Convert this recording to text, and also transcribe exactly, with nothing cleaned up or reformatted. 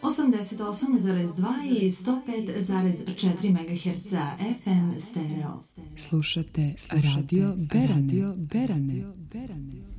osamdeset osam zarez dva i sto pet zarez četiri megaherca F M stereo. Slušate Radio Berane. Berane. Berane.